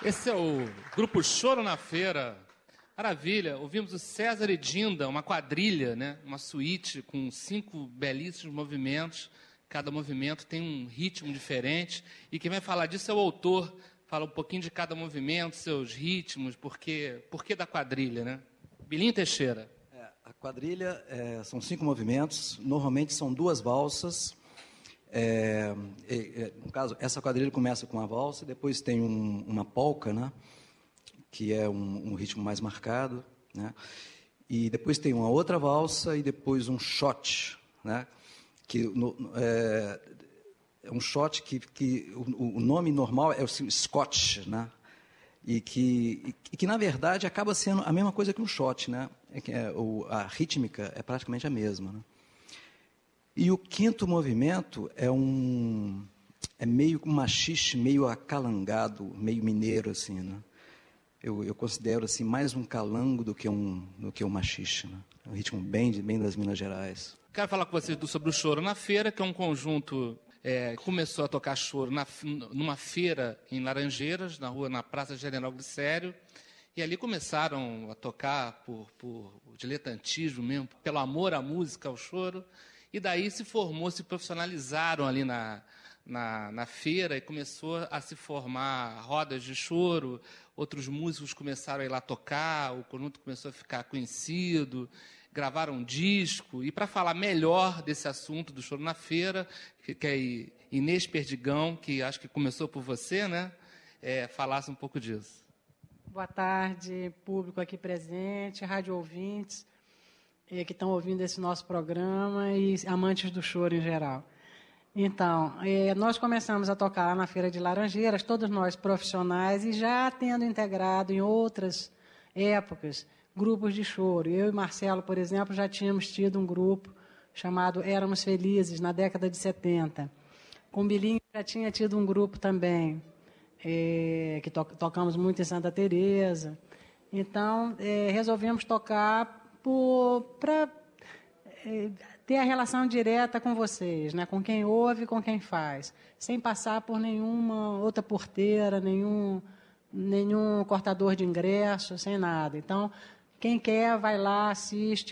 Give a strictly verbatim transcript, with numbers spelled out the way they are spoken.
Esse é o grupo Choro na Feira. Maravilha. Ouvimos o César e Dinda, uma quadrilha, né? Uma suíte com cinco belíssimos movimentos. Cada movimento tem um ritmo diferente. E quem vai falar disso é o autor. Fala um pouquinho de cada movimento, seus ritmos, por que, por que da quadrilha, né? Bilinho Teixeira. É, a quadrilha é, são cinco movimentos. Normalmente são duas valsas. É, é, é, no caso, essa quadrilha começa com uma valsa, depois tem um, uma polca, né, que é um, um ritmo mais marcado, né, e depois tem uma outra valsa e depois um shot, né, que no, é, é um shot que, que o, o nome normal é o Scotch, né, e que, e que na verdade acaba sendo a mesma coisa que um shot, né, é que é, o, a rítmica é praticamente a mesma, né. E o quinto movimento é um é meio um machixe, meio acalangado, meio mineiro assim, né? Eu, eu considero assim mais um calango do que um do que um machixe, né? É um ritmo bem bem das Minas Gerais. Quero falar com vocês sobre o Choro na Feira, que é um conjunto é, que começou a tocar choro na, numa feira em Laranjeiras, na rua na Praça General Glicério. E ali começaram a tocar por, por diletantismo mesmo, pelo amor à música, ao choro. E daí se formou, se profissionalizaram ali na, na, na feira e começou a se formar rodas de choro. Outros músicos começaram a ir lá tocar, o conjunto começou a ficar conhecido, gravaram um disco. E para falar melhor desse assunto do choro na feira, que, que é Inês Perdigão, que acho que começou por você, né? É, falasse um pouco disso. Boa tarde, público aqui presente, rádio ouvintes, eh, que estão ouvindo esse nosso programa e amantes do choro em geral. Então, eh, nós começamos a tocar lá na Feira de Laranjeiras, todos nós profissionais, e já tendo integrado em outras épocas grupos de choro. Eu e Marcelo, por exemplo, já tínhamos tido um grupo chamado Éramos Felizes, na década de setenta. Com Bilinho já tinha tido um grupo também, É, que to tocamos muito em Santa Teresa. Então, é, resolvemos tocar para é, ter a relação direta com vocês, né? Com quem ouve e com quem faz, sem passar por nenhuma outra porteira, nenhum, nenhum cortador de ingresso, sem nada. Então, quem quer vai lá, assiste,